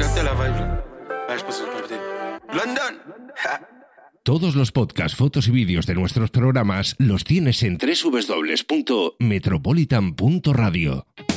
capté la vibe là. Ouais, je pense que j'ai capté. London. Todos los podcasts, fotos y vídeos de nuestros programas los tienes en www.metropolitan.radio.